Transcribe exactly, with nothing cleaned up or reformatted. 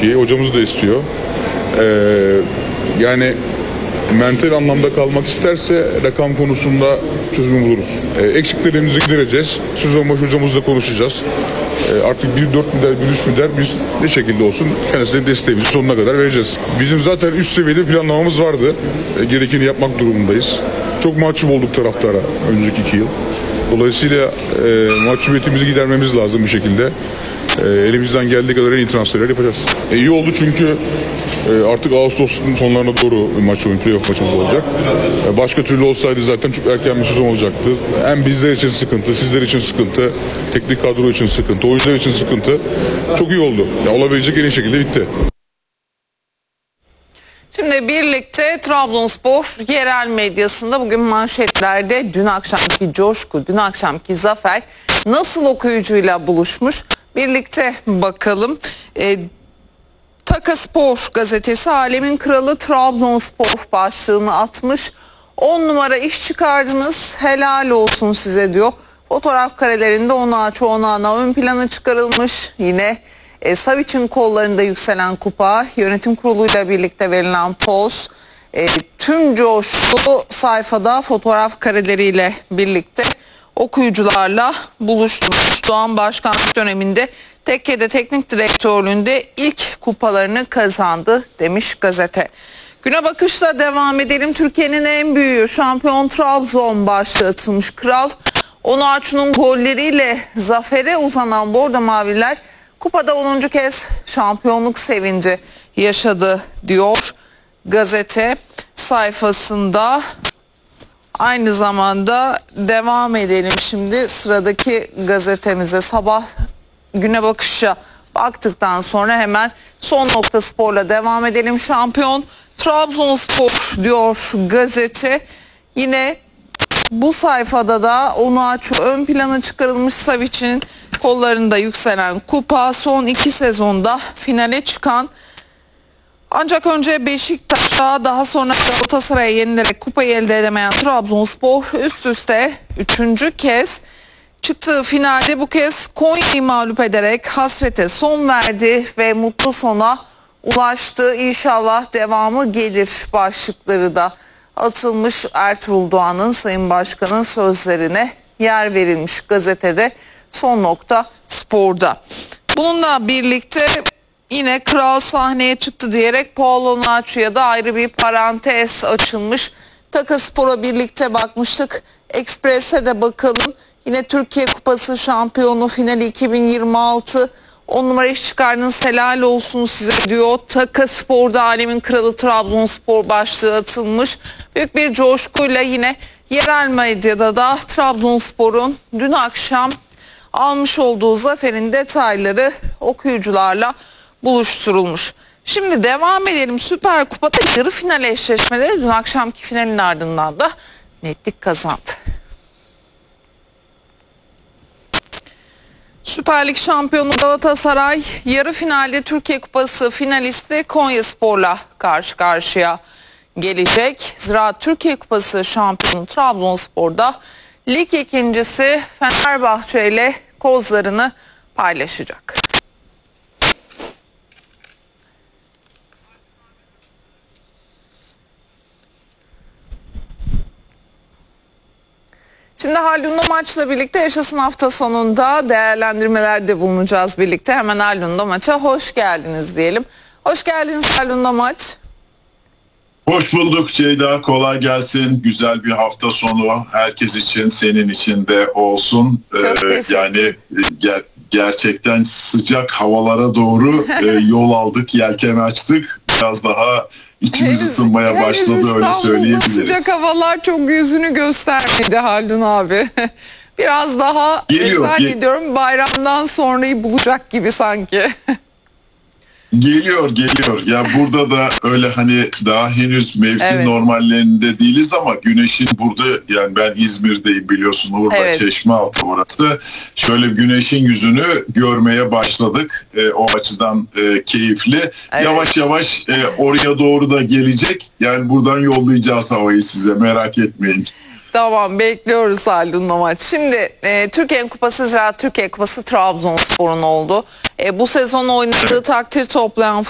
iyi. Hocamız da istiyor. Ee, yani mental anlamda kalmak isterse rakam konusunda çözüm buluruz. Ee, eksiklerimizi gidereceğiz. Sezon başı hocamızla konuşacağız. Ee, artık bir dört milyar, bir üç milyar biz ne şekilde olsun kendisine desteğimizi sonuna kadar vereceğiz. Bizim zaten üst seviyede planlamamız vardı. Ee, gerekeni yapmak durumundayız. Çok mahcup olduk taraftara önceki iki yıl. Dolayısıyla e, mahcubiyetimizi gidermemiz lazım bir şekilde. E, elimizden geldiği kadar en iyi transferler yapacağız. E, iyi oldu çünkü e, artık Ağustos'un sonlarına doğru bir maç oyun, playoff maçımız olacak. E, başka türlü olsaydı zaten çok erken bir sezon olacaktı. Hem bizler için sıkıntı, sizler için sıkıntı, teknik kadro için sıkıntı, oyuncular için sıkıntı. Çok iyi oldu. Ya, olabilecek en iyi şekilde bitti. Şimdi birlikte Trabzonspor yerel medyasında bugün manşetlerde dün akşamki coşku, dün akşamki zafer nasıl okuyucuyla buluşmuş? Birlikte bakalım. E, Takaspor gazetesi Alemin Kralı Trabzonspor başlığını atmış. on numara iş çıkardınız, helal olsun size diyor. Fotoğraf karelerinde ona çoğuna ön plana çıkarılmış. Yine E, Savic'in kollarında yükselen kupa, yönetim kuruluyla birlikte verilen poz, e, tüm coşku sayfada fotoğraf kareleriyle birlikte okuyucularla buluşturmuş. Doğan Başkanlık döneminde Tekke'de teknik direktörlüğünde ilk kupalarını kazandı demiş gazete. Güne bakışla devam edelim. Türkiye'nin en büyüğü şampiyon Trabzon başlığı atılmış. Kral Onuachu'nun golleriyle zafere uzanan Bordo Maviler kupada onuncu kez şampiyonluk sevinci yaşadı diyor gazete sayfasında. Aynı zamanda devam edelim şimdi sıradaki gazetemize. Sabah güne bakışa baktıktan sonra hemen Son Nokta Spor'la devam edelim. Şampiyon Trabzonspor diyor gazete. Yine bu sayfada da Onuachu ön plana çıkarılmış. Savic'in kollarında yükselen kupa, son iki sezonda finale çıkan ancak önce Beşiktaş'a daha sonra Galatasaray'a yenilerek kupayı elde edemeyen Trabzonspor üst üste üçüncü kez çıktığı finalde bu kez Konya'yı mağlup ederek hasrete son verdi ve mutlu sona ulaştı. İnşallah devamı gelir başlıkları da atılmış. Ertuğrul Doğan'ın, Sayın Başkan'ın sözlerine yer verilmiş gazetede. Son Nokta Spor'da. Bununla birlikte yine kral sahneye çıktı diyerek Paul Onuachu'ya da ayrı bir parantez açılmış. Takaspor'a birlikte bakmıştık. Express'e de bakalım. Yine Türkiye Kupası şampiyonu finali iki bin yirmi altı. on numara iş çıkardınız, helal olsun size diyor. Takaspor'da alemin kralı Trabzonspor başlığı atılmış. Büyük bir coşkuyla yine yerel medyada da Trabzonspor'un dün akşam almış olduğu zaferin detayları okuyucularla buluşturulmuş. Şimdi devam edelim. Süper Kupa'da yarı final eşleşmeleri dün akşamki finalin ardından da netlik kazandı. Süper Lig şampiyonu Galatasaray yarı finalde Türkiye Kupası finalisti Konyaspor'la karşı karşıya gelecek. Zira Türkiye Kupası şampiyonu Trabzonspor'da lig ikincisi Fenerbahçe ile kozlarını paylaşacak. Şimdi Haldun'da maçla birlikte yaşasın hafta sonunda değerlendirmelerde bulunacağız birlikte. Hemen Haldun'da maça hoş geldiniz diyelim. Hoş geldiniz Haldun'da maç. Hoş bulduk Ceyda, kolay gelsin. Güzel bir hafta sonu herkes için, senin için de olsun. Ee, yani ger- gerçekten sıcak havalara doğru e, yol aldık, yelken açtık. Biraz daha içimiz henüz, ısınmaya henüz başladı, öyle söyleyebiliriz. Sıcak havalar çok yüzünü göstermedi Haldun abi. Biraz daha geliyor, zannediyorum ge- bayramdan sonrayı bulacak gibi sanki. Geliyor geliyor ya, burada da öyle hani daha henüz mevsim evet. normallerinde değiliz ama güneşin burada, yani ben İzmir'deyim biliyorsun, orada evet. Çeşmealtı orası, şöyle güneşin yüzünü görmeye başladık, e, o açıdan e, keyifli evet. Yavaş yavaş e, oraya doğru da gelecek, yani buradan yollayacağız havayı size, merak etmeyin. Tamam, bekliyoruz Haldun'la maç. Şimdi e, Türkiye Kupası, Zira Türkiye Kupası Trabzonspor'un oldu. E, bu sezon oynadığı evet. takdir toplayan